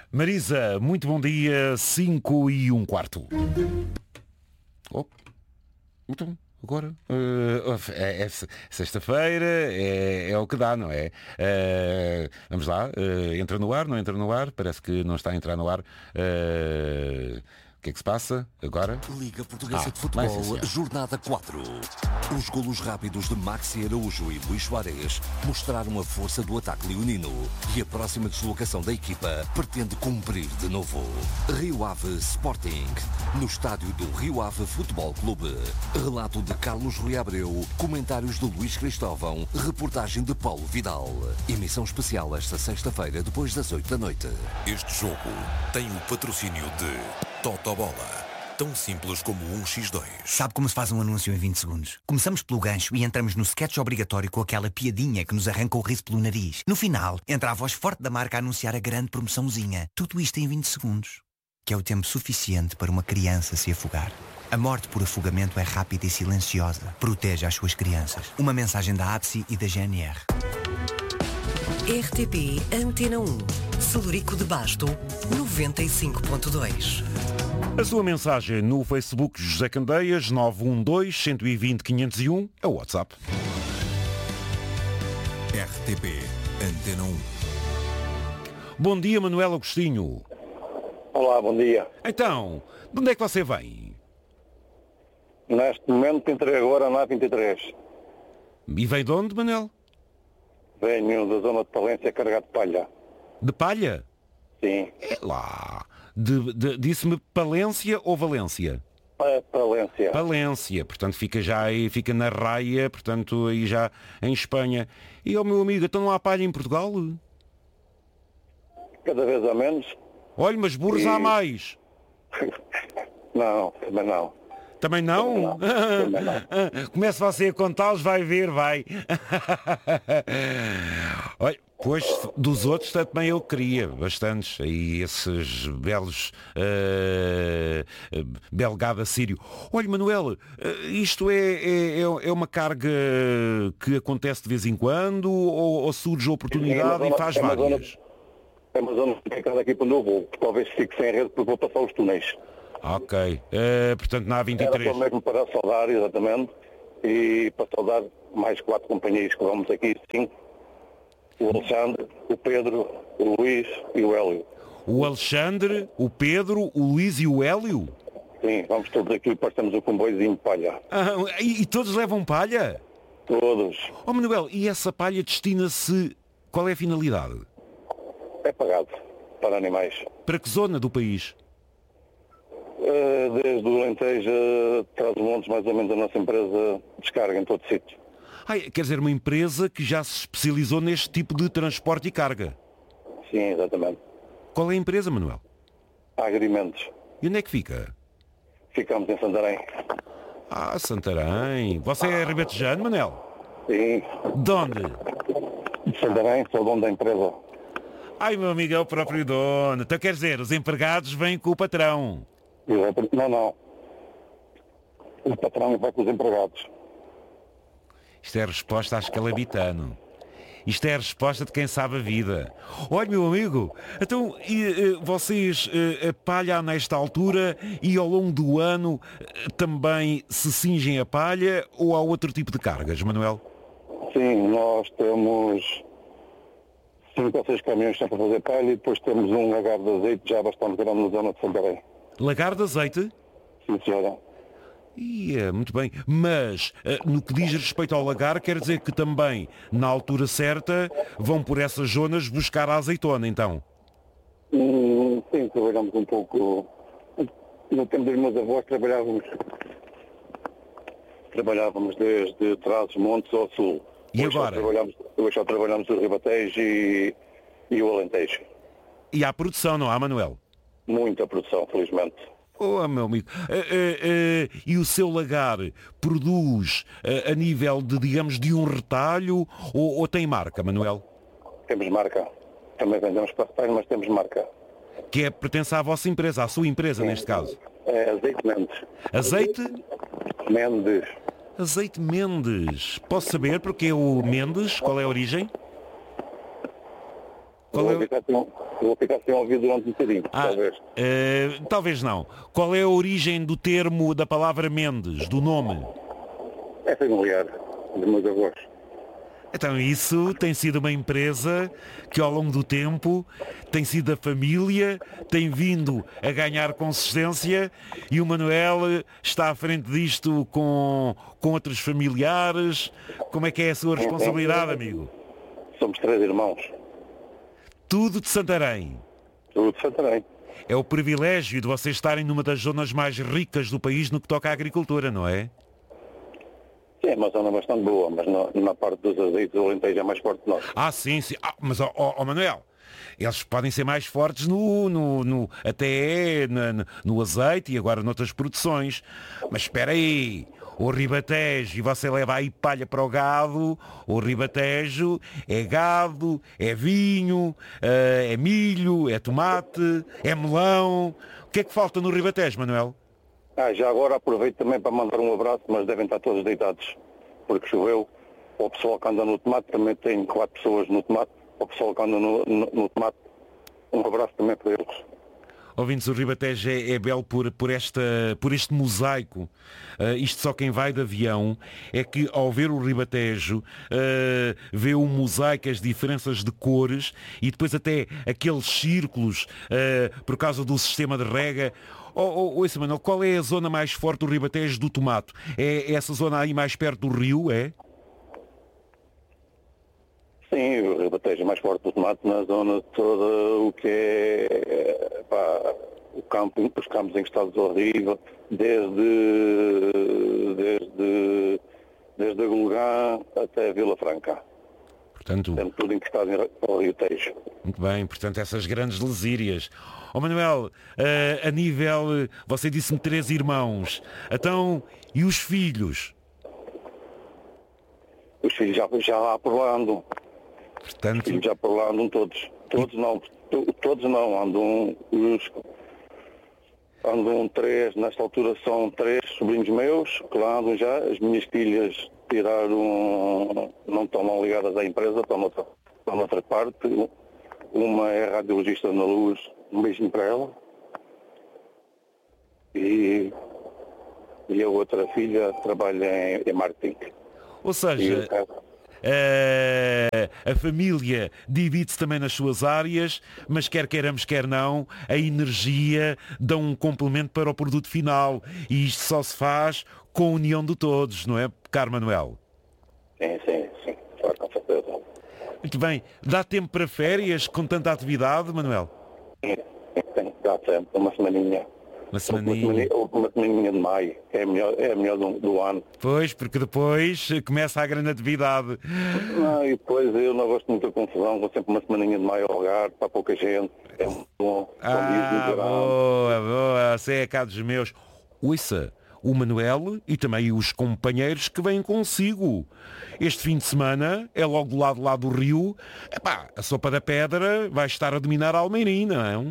Marisa, muito bom dia, 5:15. Oh, então, agora é sexta-feira, é o que dá, não é? Vamos lá, entra no ar, não entra no ar, parece que não está a entrar no ar. O que é que se passa agora? Liga Portuguesa de Futebol, Jornada 4. Os golos rápidos de Maxi Araújo e Luís Soares mostraram a força do ataque leonino e a próxima deslocação da equipa pretende cumprir de novo. Rio Ave Sporting, no estádio do Rio Ave Futebol Clube. Relato de Carlos Rui Abreu, comentários de Luís Cristóvão, reportagem de Paulo Vidal. Emissão especial esta sexta-feira, depois das 8 da noite. Este jogo tem o patrocínio de Totobola. Tão simples como 1x2. Sabe como se faz um anúncio em 20 segundos? Começamos pelo gancho e entramos no sketch obrigatório com aquela piadinha que nos arranca o riso pelo nariz. No final, entra a voz forte da marca a anunciar a grande promoçãozinha. Tudo isto em 20 segundos. Que é o tempo suficiente para uma criança se afogar. A morte por afogamento é rápida e silenciosa. Proteja as suas crianças. Uma mensagem da APSI e da GNR. RTP Antena 1. Celurico de Basto, 95.2. A sua mensagem no Facebook José Candeias, 912-120-501, é o WhatsApp. RTP Antena 1. Bom dia, Manuel Agostinho. Olá, bom dia. Então, de onde é que você vem? Neste momento entrei agora na A23. E vem de onde, Manuel? Venho da zona de Palência carregado de palha. De Palha? Sim. É lá. Disse-me Palência ou Valência? Palência. Palência, portanto fica já aí, fica na raia, portanto aí já em Espanha. E ó meu amigo, então não há palha em Portugal? Cada vez há menos. Olha, mas burros há mais. Não, também não. Também não? Também não. Comece você a contá-los, vai ver, vai. Olha, pois dos outros também eu queria bastantes. Aí esses belos belgada sírio. Olha, Manuel, isto é uma carga que acontece de vez em quando ou surge a oportunidade e faz várias? É uma zona complicada aqui para onde eu vou. Talvez fique sem rede porque vou passar os túneis. Ok, portanto na A23. Era só mesmo para saudar, exatamente, e para saudar mais 4 companheiros que vamos aqui, 5. O Alexandre, o Pedro, o Luís e o Hélio. O Alexandre, o Pedro, o Luís e o Hélio? Sim, vamos todos aqui e passamos o comboiozinho de palha. E todos levam palha? Todos. Oh Manuel, e essa palha destina-se... Qual é a finalidade? É pagado para animais. Para que zona do país? Desde o Alentejo, Trás-os-Montes, mais ou menos a nossa empresa descarga em todo sítio. Quer dizer, uma empresa que já se especializou neste tipo de transporte e carga. Sim, exatamente. Qual é a empresa, Manuel? Agrimentos. E onde é que fica? Ficamos em Santarém. Santarém. Você é ribetejano, Manuel? Sim. De onde? De Santarém, sou dono da empresa. Meu amigo é o próprio dono. Então quer dizer, os empregados vêm com o patrão. Não. O patrão vai com os empregados. Isto é a resposta à escalabitano. Isto é a resposta de quem sabe a vida. Olha, meu amigo, então vocês palha nesta altura e ao longo do ano também se cingem a palha ou há outro tipo de cargas, Manuel? Sim, nós temos 5 ou 6 caminhões sempre a fazer palha e depois temos um lagar de azeite já bastante grande na zona de Santarém. Lagar de azeite? Sim, senhora. Muito bem. Mas, no que diz respeito ao lagar, quer dizer que também, na altura certa, vão por essas zonas buscar a azeitona, então? Sim, trabalhamos um pouco. No tempo dos meus avós trabalhávamos desde Trás-os-Montes ao sul. E agora? Hoje só trabalhamos o Ribatejo e o Alentejo. E há produção, não há, Manuel? Muita produção, felizmente. Meu amigo. E o seu lagar produz a nível de, digamos, de um retalho ou tem marca, Manuel? Temos marca. Também vendemos para retalho, mas temos marca. Que pertence à vossa empresa, à sua empresa, Sim. Neste caso? É Azeite Mendes. Azeite? Mendes. Azeite Mendes. Posso saber porque é o Mendes? Qual é a origem? Vou ficar sem ouvir durante um bocadinho, talvez. Talvez não. Qual é a origem do termo, da palavra Mendes, do nome? É familiar, dos meus avós. Então isso tem sido uma empresa que ao longo do tempo tem sido da família, tem vindo a ganhar consistência e o Manuel está à frente disto com outros familiares. Como é que é a sua responsabilidade, amigo? Somos 3 irmãos. Tudo de Santarém. Tudo de Santarém. É o privilégio de vocês estarem numa das zonas mais ricas do país no que toca à agricultura, não é? Sim, é uma zona bastante boa, mas na parte dos azeites o Alentejo é mais forte que nós. Sim. Mas, Manuel, eles podem ser mais fortes até no azeite e agora noutras produções. Mas espera aí, o Ribatejo, e você leva aí palha para o gado, o Ribatejo é gado, é vinho, é milho, é tomate, é melão. O que é que falta no Ribatejo, Manuel? Já agora aproveito também para mandar um abraço, mas devem estar todos deitados, porque choveu. O pessoal que anda no tomate, também tem 4 pessoas no tomate. O pessoal que anda no tomate, um abraço também para eles. Ouvintes, o Ribatejo é belo por este mosaico. Isto só quem vai de avião é que ao ver o Ribatejo vê o mosaico, as diferenças de cores e depois até aqueles círculos por causa do sistema de rega. Ouça, Manuel, qual é a zona mais forte do Ribatejo do tomate? É essa zona aí mais perto do rio, é? Sim, o Ribatejo é mais forte do tomate na zona toda o que é os campos encostados ao rio, desde a Gulgã até a Vila Franca. Portanto, tem tudo encostado ao Rio Tejo. Muito bem, portanto essas grandes lesírias. Manuel, a nível, você disse-me 3 irmãos, então, e os filhos? Os filhos já lá por lá andam. Portanto... Os filhos já por lá andam todos. Todos não, andam 3, nesta altura são 3 sobrinhos meus, que lá andam já. As minhas filhas não estão lá ligadas à empresa, estão noutra parte. Uma é radiologista na Luz, um beijinho para ela. E a outra filha trabalha em marketing. Ou seja, a família divide-se também nas suas áreas, mas quer queiramos, quer não, a energia dá um complemento para o produto final. E isto só se faz com a união de todos, não é, caro Manuel? Sim, com certeza. Muito bem. Dá tempo para férias com tanta atividade, Manuel? Sim, dá tempo. Uma semaninha. Uma semaninha de maio. É a melhor do ano. Pois, porque depois começa a grande atividade. E depois eu não gosto muito da confusão. Vou sempre uma semaninha de maio ao lugar, para pouca gente. É muito bom. Boa. Você é cá dos meus. Ouça, o Manuel e também os companheiros que vêm consigo. Este fim de semana é logo do lado lá do rio. A Sopa da Pedra vai estar a dominar a Almeirim, não é?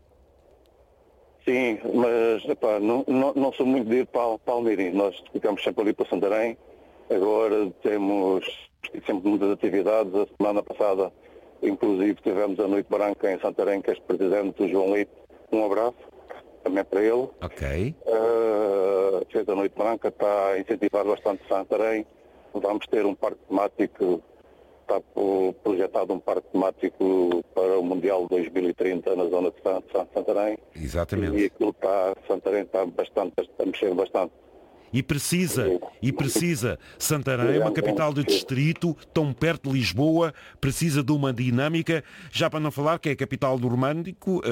Sim, mas não sou muito de ir para Almeirim. Nós ficamos sempre ali para Santarém. Agora temos sempre muitas atividades. A semana passada, inclusive, tivemos a Noite Branca em Santarém, que é presidente do João Leite. Um abraço também para ele. Ok. Fez a Noite Branca, está a incentivar bastante Santarém. Vamos ter um parque temático, está projetado um parque temático para o Mundial 2030 na zona de Santarém. Exatamente. E aquilo Santarém está a mexer bastante. E precisa, Santarém, uma capital de distrito, tão perto de Lisboa, precisa de uma dinâmica, já para não falar que é a capital do Românico,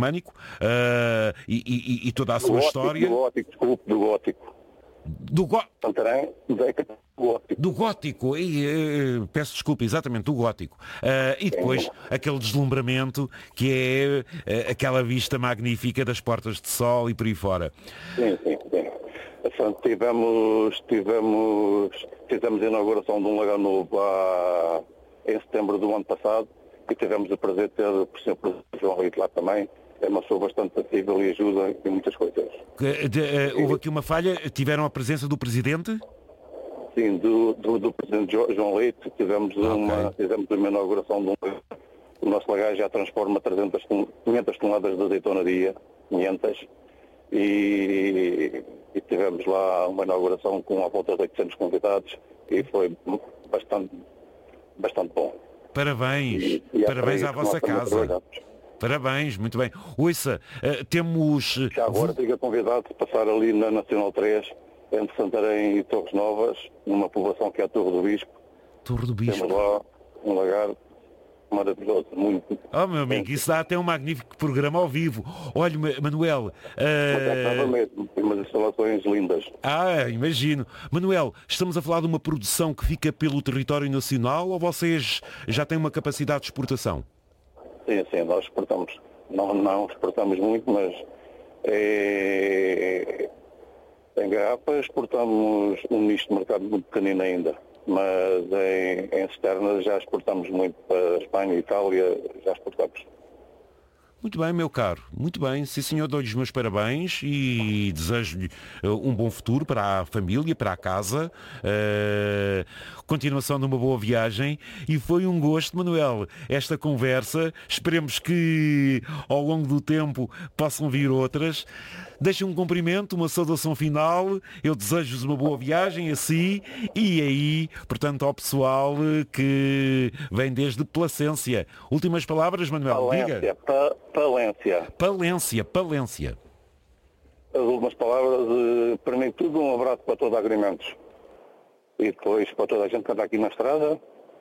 e toda a sua história. Do gótico. Santarém do gótico, peço desculpa, exatamente, do gótico. E depois aquele deslumbramento que é aquela vista magnífica das Portas de Sol e por aí fora. Sim. Fizemos a inauguração de um lagar novo em setembro do ano passado e tivemos o prazer de ter o Presidente João Leite lá também. É uma pessoa bastante acessível e ajuda em muitas coisas. Houve aqui uma falha? Tiveram a presença do Presidente? Sim, do Presidente João Leite. Fizemos uma inauguração de um lagar O nosso lagar já transforma 500 toneladas de azeitona dia, 500, e tivemos lá uma inauguração com à volta de 800 convidados e foi bastante bom. Parabéns, parabéns à vossa casa. Parabéns, muito bem. Ouça, temos... Já agora fica convidado a passar ali na Nacional 3, entre Santarém e Torres Novas, numa povoação que é a Torre do Bispo. Torre do Bispo. Temos lá um lagar maravilhoso, muito... Oh, meu amigo, isso dá até um magnífico programa ao vivo. Olha, Manuel... Estava mesmo, tem umas instalações lindas. Imagino. Manuel, estamos a falar de uma produção que fica pelo território nacional ou vocês já têm uma capacidade de exportação? Sim, nós exportamos. Não exportamos muito, mas em garrafa exportamos um nicho de mercado muito pequenino ainda. Mas em externas já exportamos muito para a Espanha e Itália, já exportamos. Muito bem, meu caro. Muito bem. Sim, senhor, dou-lhe os meus parabéns e desejo-lhe um bom futuro para a família, para a casa. Continuação de uma boa viagem. E foi um gosto, Manuel, esta conversa. Esperemos que ao longo do tempo possam vir outras. Deixem um cumprimento, uma saudação final. Eu desejo-vos uma boa viagem a si e aí, portanto, ao pessoal que vem desde Placência. Últimas palavras, Manuel, diga. Palência. As últimas palavras, para mim tudo, um abraço para todos os agrimentos. E depois para toda a gente que anda aqui na estrada.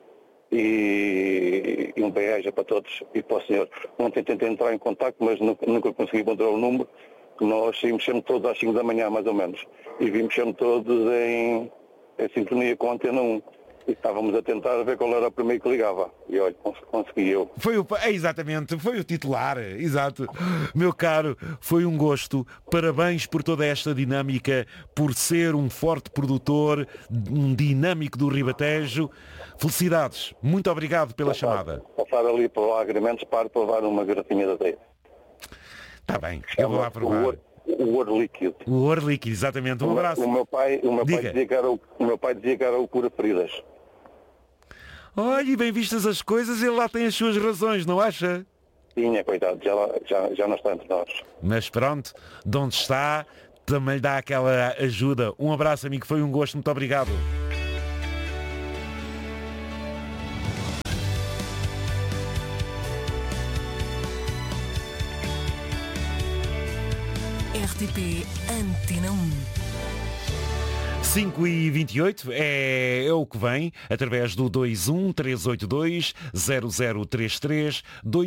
E um beijo para todos e para o senhor. Ontem tentei entrar em contato, mas nunca consegui encontrar o número. Nós saímos sempre todos às 5 da manhã, mais ou menos. E vimos sempre todos em sintonia com a Antena 1. E estávamos a tentar ver qual era o primeiro que ligava. E olha, consegui eu. Exatamente, foi o titular. Exato. Meu caro, foi um gosto. Parabéns por toda esta dinâmica, por ser um forte produtor, um dinâmico do Ribatejo. Felicidades. Muito obrigado pela chamada. Passar ali para o Agrimentos para levar uma garrafinha de azeite. Está bem, eu vou lá provar. O ouro líquido. O ouro líquido, exatamente. Um abraço. O meu pai dizia que era o cura-feridas. Olha, e bem vistas as coisas, ele lá tem as suas razões, não acha? Tinha, coitado, já não está entre nós. Mas pronto, de onde está, também lhe dá aquela ajuda. Um abraço, amigo, foi um gosto, muito obrigado. RTP Antena 1. 5h28 é o que vem através do 213820033,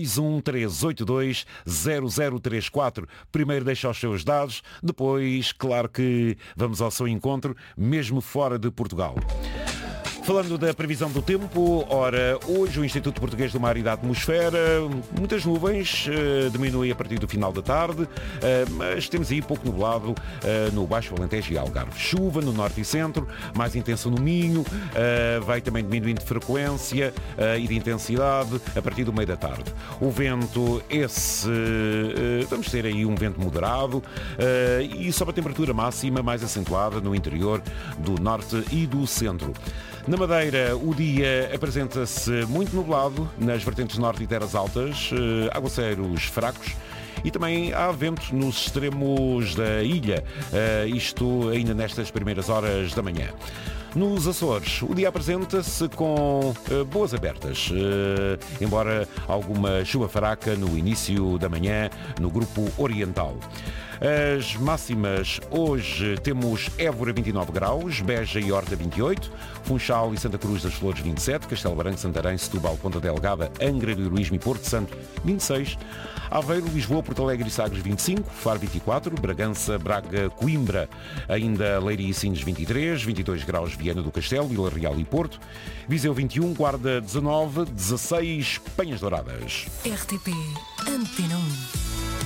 213820034. Primeiro deixa os seus dados, depois, claro que vamos ao seu encontro, mesmo fora de Portugal. Falando da previsão do tempo, ora, hoje o Instituto Português do Mar e da Atmosfera, muitas nuvens, diminui a partir do final da tarde, mas temos aí pouco nublado no Baixo Alentejo e Algarve. Chuva no norte e centro, mais intensa no Minho, vai também diminuindo de frequência e de intensidade a partir do meio da tarde. O vento, vamos ter aí um vento moderado e sob a temperatura máxima mais acentuada no interior do norte e do centro. Na Madeira, o dia apresenta-se muito nublado nas vertentes norte e terras altas, aguaceiros fracos e também há vento nos extremos da ilha, isto ainda nestas primeiras horas da manhã. Nos Açores, o dia apresenta-se com boas abertas, embora alguma chuva fraca no início da manhã no grupo oriental. As máximas, hoje temos Évora 29 graus, Beja e Horta 28, Funchal e Santa Cruz das Flores 27, Castelo Branco, Santarém, Setúbal, Ponta Delgada, Angra do Heroísmo e Porto Santo 26, Aveiro, Lisboa, Porto Alegre e Sagres 25, Faro 24, Bragança, Braga, Coimbra, ainda Leiria e Sines 23, 22 graus Viana do Castelo, Vila Real e Porto, Viseu 21, Guarda 19, 16 Penhas Douradas. RTP Antena 1.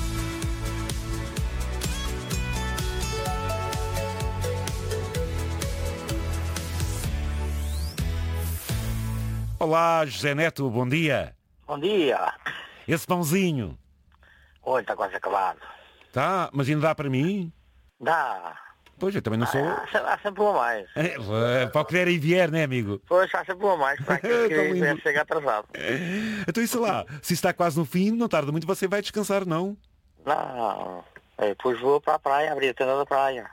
Olá, José Neto, bom dia. Bom dia. Esse pãozinho. Olha, está quase acabado. Tá, mas ainda dá para mim? Dá. Pois, eu também não sou... Há sempre uma mais. Para o que der e vier, né, amigo? Pois, há sempre uma mais, para aquele que chega atrasado. Então isso lá, se está quase no fim, não tarda muito, você vai descansar, não? Não, depois vou para a praia, abrir a tenda da praia.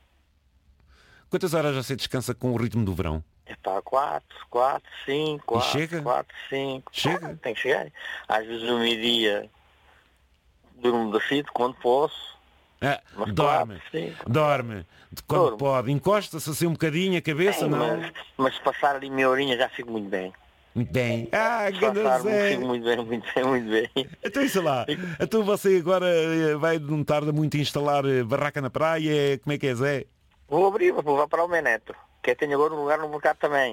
Quantas horas você descansa com o ritmo do verão? Epá, 4, 5, E chega? 4, 5. Chega? Tem que chegar. Às vezes no meio-dia durmo da fita quando posso. Mas Dorme, 4, 5. dorme, quando Dorme. pode, encosta-se assim um bocadinho a cabeça, Sim, não? mas se passar ali meia horinha já fico muito bem. Muito bem. Se Ganda passar, Zé. fico muito bem, muito bem, muito bem. Então isso lá, então você agora vai não tarda muito a instalar barraca na praia, como é que é, Zé? Vou abrir, vou levar para o meu neto, que eu tenho agora um lugar no mercado também.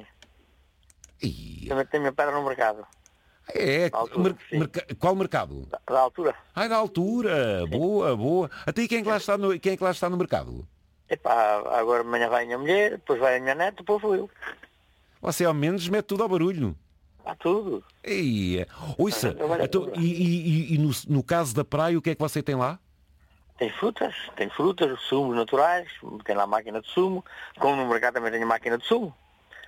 Ih, Também tenho minha pedra no mercado. é, altura, sim. qual mercado? Da altura. Ai, da altura, boa, boa. Até aí quem é que lá está no mercado? Epá, agora amanhã vai a minha mulher, depois vai a minha neta, depois vou eu. Você ao menos mete tudo ao barulho. Há tudo. Ei, ouça, Trabalha então, tudo. e no caso da praia, o que é que você tem lá? Tem frutas, sumos naturais, tem lá a máquina de sumo, como no mercado também tenho a máquina de sumo.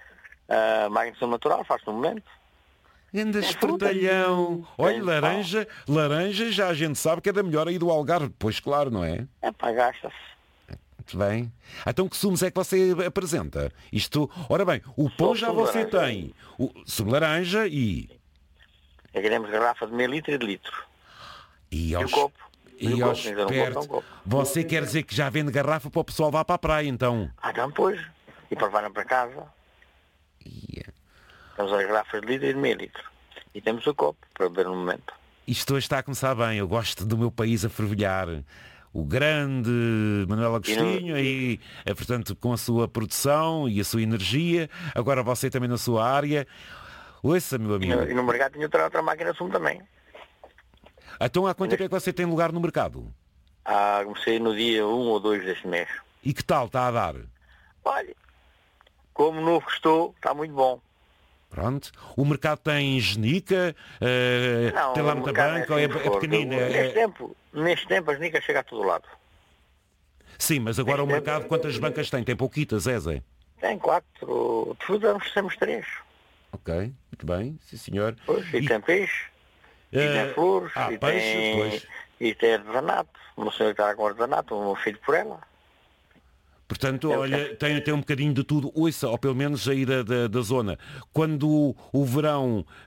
A máquina de sumo natural, faz no momento. Anda Tem fruta. espertalhão. Olha, Tem laranja já a gente sabe que é da melhor aí do Algarve. Pois claro, não é? Epá, gasta-se. Muito bem. Então que sumos é que você apresenta? Isto, ora bem, o pão já sumo de você laranja. tem. O sumo de laranja É que temos garrafa de meio litro e de litro. e E o aos, copo. e o aos copo, ainda não perto. botam copo. Você quer dizer que já vende garrafa para o pessoal vá para a praia, então? Então, pois. E para levarem para casa. Ia. Temos as garrafas de litro e de meio litro. E temos o copo para beber no momento. Isto hoje está a começar bem. Eu gosto do meu país a fervilhar. O grande Manuel Agostinho, e, portanto, com a sua produção e a sua energia. Agora você também na sua área. Ouça, meu amigo. E no mercado tinha outra máquina de sumo também. Então há quanto tempo é que você tem lugar no mercado? Comecei no dia 1 ou 2 deste mês. E que tal está a dar? Olha, como novo que estou, está muito bom. Pronto. O mercado tem genica, Não, tem lá o muita mercado banca, ou é assim forte. pequenina? Neste tempo as nicas chegam a todo lado. Sim, mas agora o neste mercado tempo- quantas bancas tem? Tem pouquitas, Zé? Tem 4, de fruta nós temos 3. Ok, muito bem, sim senhor. Pois, e tem peixe, e tem flores, e peixe, tem... pois. E tem artesanato. Uma senhora que está com artesanato, um filho por ela. Portanto, olha, tem um bocadinho de tudo. Ouça, ou pelo menos aí da zona. Quando o verão